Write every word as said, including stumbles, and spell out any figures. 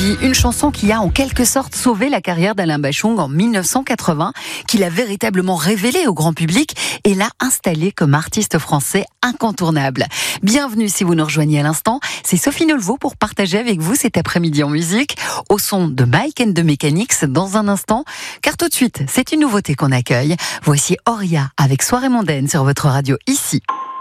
vie, une chanson qui a en quelque sorte sauvé la carrière d'Alain Bachung en mille neuf cent quatre-vingts, qu'il a véritablement révélé au grand public et l'a installé comme artiste français incontournable. Bienvenue si vous nous rejoignez à l'instant, c'est Sophie Nolveau pour partager avec vous cet après-midi en musique, au son de Mike and the Mechanics dans un instant, car tout de suite, c'est une nouveauté qu'on accueille. Voici Auria avec Soirée mondaine sur votre radio ici.